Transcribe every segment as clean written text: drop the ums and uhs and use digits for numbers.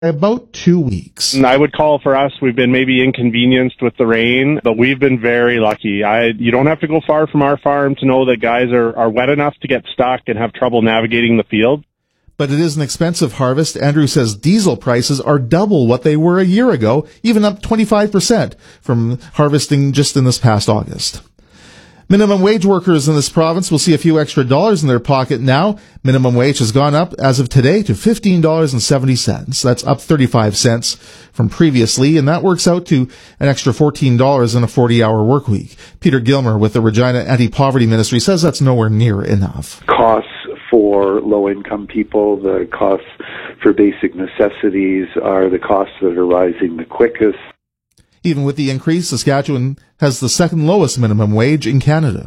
about 2 weeks. And I would call for us, we've been maybe inconvenienced with the rain, but we've been very lucky. You don't have to go far from our farm to know that guys are wet enough to get stuck and have trouble navigating the field. But it is an expensive harvest. Andrew says diesel prices are double what they were a year ago, even up 25% from harvesting just in this past August. Minimum wage workers in this province will see a few extra dollars in their pocket now. Minimum wage has gone up as of today to $15.70. That's up 35 cents from previously, and that works out to an extra $14 in a 40-hour work week. Peter Gilmer with the Regina Anti-Poverty Ministry says that's nowhere near enough. Costs for low-income people, the costs for basic necessities are the costs that are rising the quickest. Even with the increase, Saskatchewan has the second lowest minimum wage in Canada.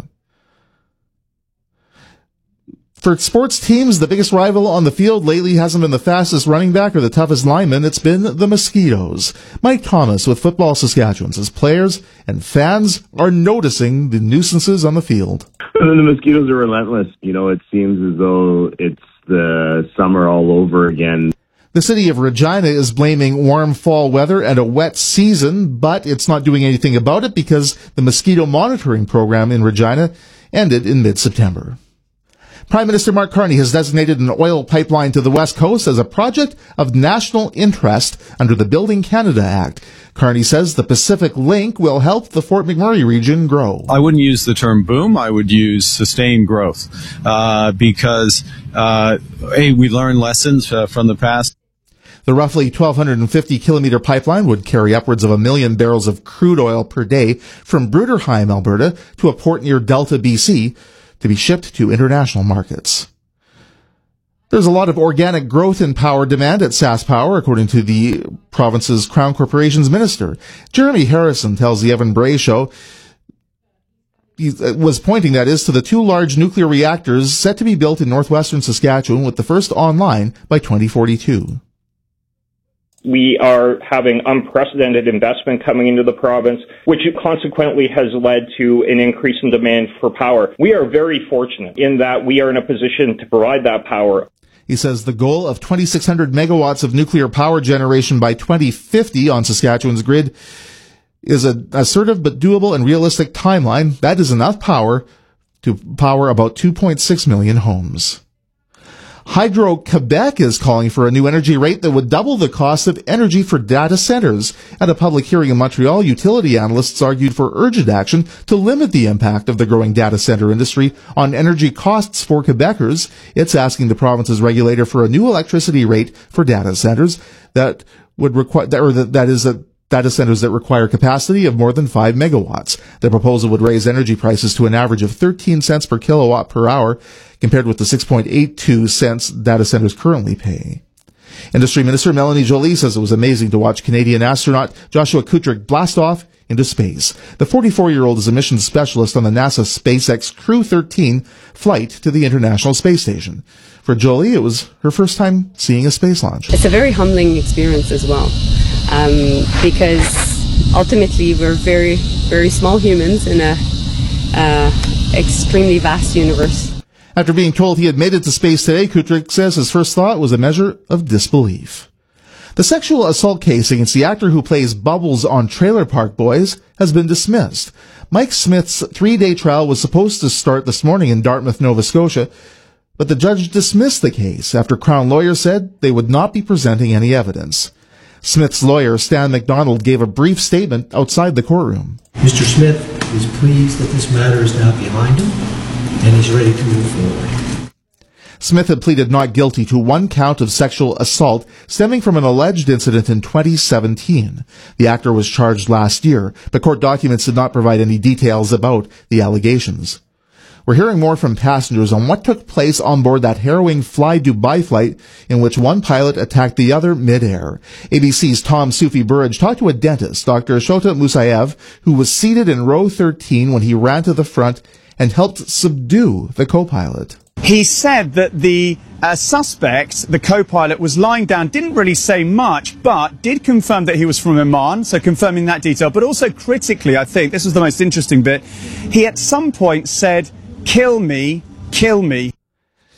For sports teams, the biggest rival on the field lately hasn't been the fastest running back or the toughest lineman. It's been the Mosquitoes. Mike Thomas with Football Saskatchewan says players and fans are noticing the nuisances on the field. The Mosquitoes are relentless. It seems as though it's the summer all over again. The city of Regina is blaming warm fall weather and a wet season, but it's not doing anything about it because the mosquito monitoring program in Regina ended in mid-September. Prime Minister Mark Carney has designated an oil pipeline to the West Coast as a project of national interest under the Building Canada Act. Carney says the Pacific Link will help the Fort McMurray region grow. I wouldn't use the term boom. I would use sustained growth because, we learned lessons from the past. The roughly 1,250-kilometer pipeline would carry upwards of 1 million barrels of crude oil per day from Bruderheim, Alberta, to a port near Delta, BC, to be shipped to international markets. There's a lot of organic growth in power demand at SaskPower, according to the province's Crown Corporation's minister. Jeremy Harrison tells the Evan Bray Show he was pointing, that is, to the 2 large nuclear reactors set to be built in northwestern Saskatchewan, with the first online by 2042. We are having unprecedented investment coming into the province, which consequently has led to an increase in demand for power. We are very fortunate in that we are in a position to provide that power. He says the goal of 2,600 megawatts of nuclear power generation by 2050 on Saskatchewan's grid is an assertive but doable and realistic timeline. That is enough power to power about 2.6 million homes. Hydro-Quebec is calling for a new energy rate that would double the cost of energy for data centers. At a public hearing in Montreal, utility analysts argued for urgent action to limit the impact of the growing data center industry on energy costs for Quebecers. It's asking the province's regulator for a new electricity rate for data centers that would require, data centers that require capacity of more than 5 megawatts. The proposal would raise energy prices to an average of 13 cents per kilowatt per hour, compared with the 6.82 cents data centers currently pay. Industry Minister Melanie Joly says it was amazing to watch Canadian astronaut Joshua Kutrick blast off into space. The 44-year-old is a mission specialist on the NASA SpaceX Crew 13 flight to the International Space Station. For Joly, it was her first time seeing a space launch. It's a very humbling experience as well, because ultimately we're very, very small humans in a extremely vast universe. After being told he had made it to space today, Kutrick says his first thought was a measure of disbelief. The sexual assault case against the actor who plays Bubbles on Trailer Park Boys has been dismissed. Mike Smith's 3-day trial was supposed to start this morning in Dartmouth, Nova Scotia, but the judge dismissed the case after Crown lawyers said they would not be presenting any evidence. Smith's lawyer, Stan McDonald, gave a brief statement outside the courtroom. Mr. Smith is pleased that this matter is now behind him, and he's ready to move forward. Smith had pleaded not guilty to 1 count of sexual assault stemming from an alleged incident in 2017. The actor was charged last year, but court documents did not provide any details about the allegations. We're hearing more from passengers on what took place on board that harrowing Fly Dubai flight in which one pilot attacked the other mid-air. ABC's Tom Sufi Burrage talked to a dentist, Dr. Shota Musayev, who was seated in row 13 when he ran to the front and helped subdue the co-pilot. He said that the suspect, the co-pilot, was lying down, didn't really say much, but did confirm that he was from Oman, so confirming that detail. But also critically, I think, this was the most interesting bit, he at some point said, "Kill me, kill me."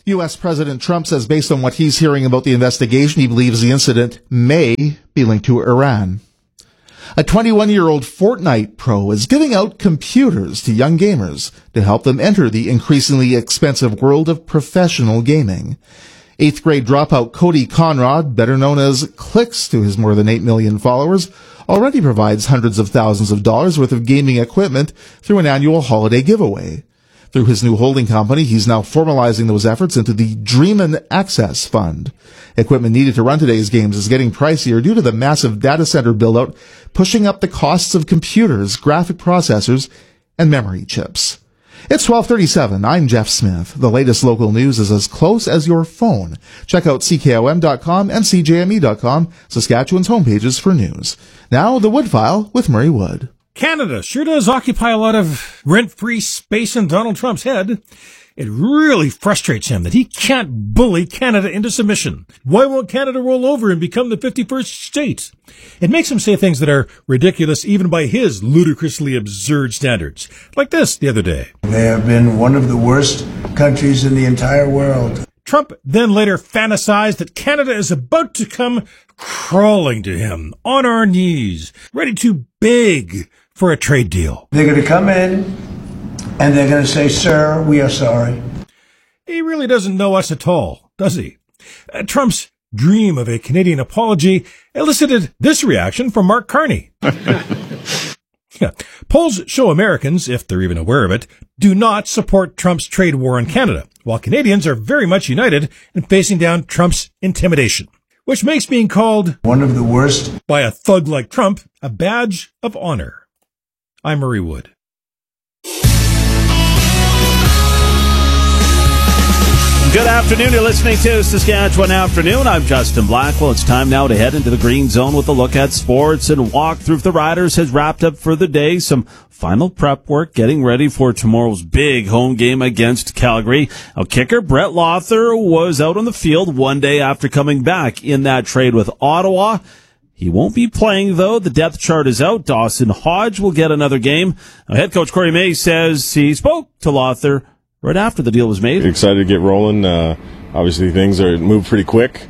U.S. President Trump says based on what he's hearing about the investigation, he believes the incident may be linked to Iran. A 21-year-old Fortnite pro is giving out computers to young gamers to help them enter the increasingly expensive world of professional gaming. 8th grade dropout Cody Conrad, better known as Clicks to his more than 8 million followers, already provides hundreds of thousands of dollars worth of gaming equipment through an annual holiday giveaway. Through his new holding company, he's now formalizing those efforts into the Dreamin' Access Fund. Equipment needed to run today's games is getting pricier due to the massive data center build-out, pushing up the costs of computers, graphic processors, and memory chips. It's 12:37. I'm Jeff Smith. The latest local news is as close as your phone. Check out CKOM.com and CJME.com, Saskatchewan's homepages for news. Now, the Woodfile with Murray Wood. Canada sure does occupy a lot of rent-free space in Donald Trump's head. It really frustrates him that he can't bully Canada into submission. Why won't Canada roll over and become the 51st state? It makes him say things that are ridiculous even by his ludicrously absurd standards. Like this the other day. They have been one of the worst countries in the entire world. Trump then later fantasized that Canada is about to come crawling to him on our knees, ready to beg for a trade deal. They're going to come in and they're going to say, "Sir, we are sorry." He really doesn't know us at all, does he? Trump's dream of a Canadian apology elicited this reaction from Mark Carney. Yeah. Polls show Americans, if they're even aware of it, do not support Trump's trade war in Canada, while Canadians are very much united in facing down Trump's intimidation, which makes being called one of the worst by a thug like Trump a badge of honor. I'm Murray Wood. Good afternoon. You're listening to Saskatchewan Afternoon. I'm Justin Blackwell. It's time now to head into the Green Zone with a look at sports and walk through. The Riders has wrapped up for the day. Some final prep work getting ready for tomorrow's big home game against Calgary. Our kicker, Brett Lawther, was out on the field one day after coming back in that trade with Ottawa. He won't be playing, though. The depth chart is out. Dawson Hodge will get another game. Head coach Corey May says he spoke to Lawther right after the deal was made. Excited to get rolling. Obviously, things are moved pretty quick.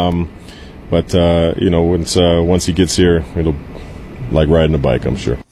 But once he gets here, it'll like riding a bike, I'm sure.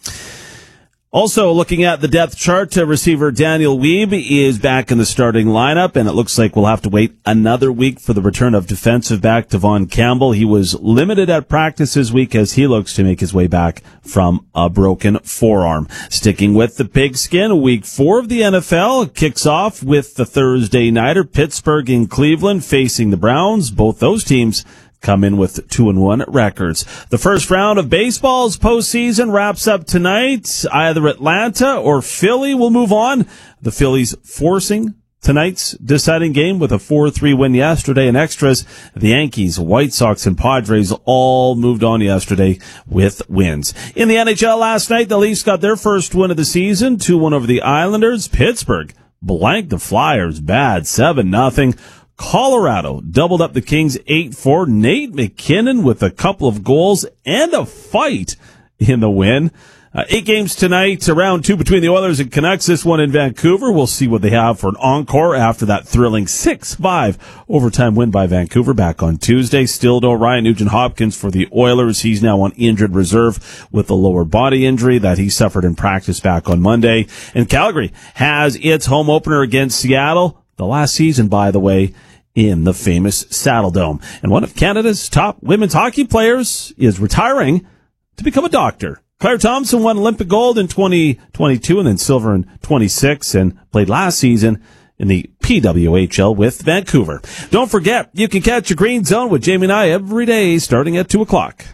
Also, looking at the depth chart, receiver Daniel Weeb is back in the starting lineup, and it looks like we'll have to wait another week for the return of defensive back Devon Campbell. He was limited at practice this week as he looks to make his way back from a broken forearm. Sticking with the pigskin, week 4 of the NFL kicks off with the Thursday nighter, Pittsburgh and Cleveland facing the Browns. Both those teams come in with 2-1 records. The first round of baseball's postseason wraps up tonight. Either Atlanta or Philly will move on. The Phillies forcing tonight's deciding game with a 4-3 win yesterday in extras. The Yankees, White Sox, and Padres all moved on yesterday with wins. In the NHL last night, the Leafs got their first win of the season, 2-1 over the Islanders. Pittsburgh blanked the Flyers bad, 7-0. Colorado doubled up the Kings 8-4. Nate McKinnon with a couple of goals and a fight in the win. 8 games tonight, round 2 between the Oilers and Canucks, this one in Vancouver. We'll see what they have for an encore after that thrilling 6-5 overtime win by Vancouver back on Tuesday. Still though, Ryan Nugent-Hopkins for the Oilers. He's now on injured reserve with a lower body injury that he suffered in practice back on Monday. And Calgary has its home opener against Seattle. The last season, by the way, in the famous Saddle Dome. And one of Canada's top women's hockey players is retiring to become a doctor. Claire Thompson won Olympic gold in 2022 and then silver in 26 and played last season in the PWHL with Vancouver. Don't forget, you can catch your Green Zone with Jamie and I every day starting at 2 o'clock.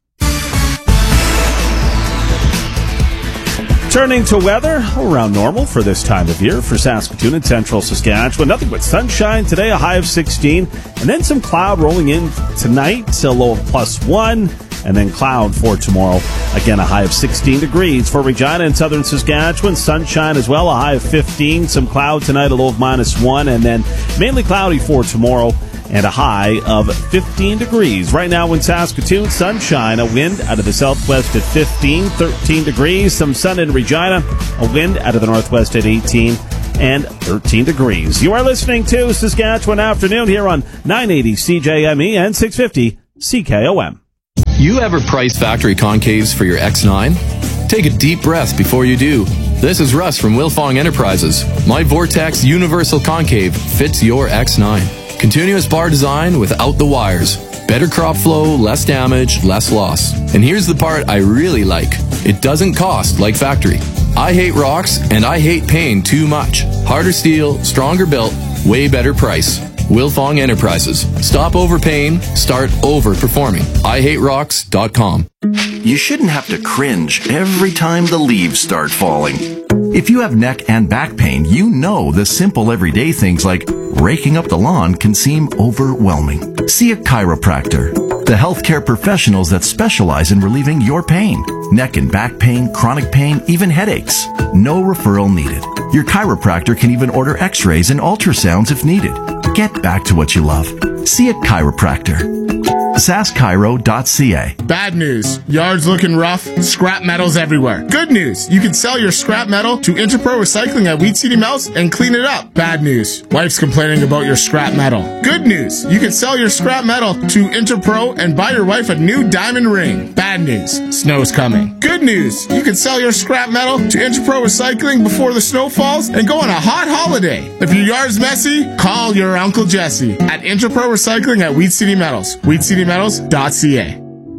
Turning to weather, around normal for this time of year for Saskatoon and central Saskatchewan. Nothing but sunshine today, a high of 16, and then some cloud rolling in tonight, a low of +1, and then cloud for tomorrow. Again, a high of 16 degrees for Regina and southern Saskatchewan. Sunshine as well, a high of 15. Some cloud tonight, a low of -1, and then mainly cloudy for tomorrow and a high of 15 degrees. Right now in Saskatoon, sunshine, a wind out of the southwest at 15, 13 degrees. Some sun in Regina, a wind out of the northwest at 18, and 13 degrees. You are listening to Saskatchewan Afternoon here on 980 CJME and 650 CKOM. You ever price factory concaves for your X9? Take a deep breath before you do. This is Russ from Wilfong Enterprises. My Vortex Universal Concave fits your X9. Continuous bar design without the wires. Better crop flow, less damage, less loss. And here's the part I really like. It doesn't cost like factory. I hate rocks and I hate paying too much. Harder steel, stronger built, way better price. Wilfong Enterprises. Stop overpaying, start overperforming. IHateRocks.com. You shouldn't have to cringe every time the leaves start falling. If you have neck and back pain, you know the simple everyday things like raking up the lawn can seem overwhelming. See a chiropractor, the healthcare professionals that specialize in relieving your pain. Neck and back pain, chronic pain, even headaches. No referral needed. Your chiropractor can even order x-rays and ultrasounds if needed. Get back to what you love. See a chiropractor. SaskChiro.ca. Bad news. Yards looking rough. Scrap metal's everywhere. Good news. You can sell your scrap metal to Interpro Recycling at Weed City Mills and clean it up. Bad news. Wife's complaining about your scrap metal. Good news. You can sell your scrap metal to Interpro and buy your wife a new diamond ring. Bad news. Snow's coming. Good news. You can sell your scrap metal to Interpro Recycling before the snow falls and go on a hot holiday. If your yard's messy, call your Uncle Jesse at Interpro Recycling at Weed City Metals. WeedCityMetals.ca.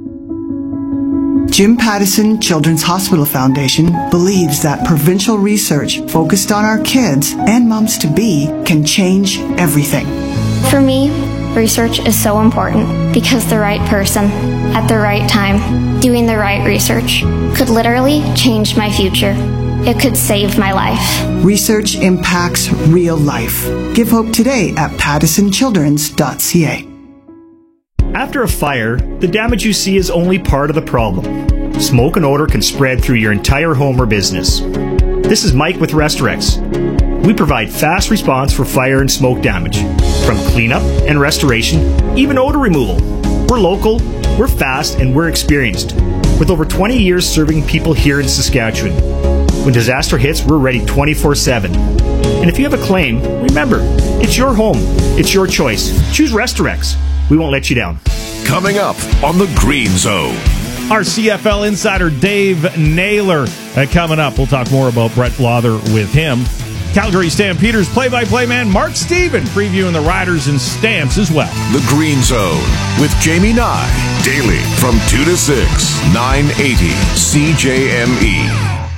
Jim Pattison Children's Hospital Foundation believes that provincial research focused on our kids and moms-to-be can change everything. For me, research is so important because the right person at the right time doing the right research could literally change my future. It could save my life. Research impacts real life. Give hope today at PattisonChildren's.ca. After a fire, the damage you see is only part of the problem. Smoke and odor can spread through your entire home or business. This is Mike with Restorex. We provide fast response for fire and smoke damage, from cleanup and restoration, even odor removal. We're local, we're fast, and we're experienced, with over 20 years serving people here in Saskatchewan. When disaster hits, we're ready 24/7. And if you have a claim, remember, it's your home, it's your choice. Choose Restorex. We won't let you down. Coming up on the Green Zone. Our CFL insider Dave Naylor coming up. We'll talk more about Brett Blother with him. Calgary Stampeders play-by-play man Mark Steven previewing the Riders and Stamps as well. The Green Zone with Jamie Nye. Daily from 2 to 6, 980 CJME.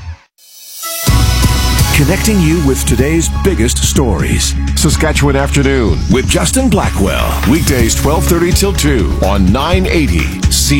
Connecting you with today's biggest stories. Saskatchewan Afternoon with Justin Blackwell. Weekdays 12:30 till 2 on 980 CJME.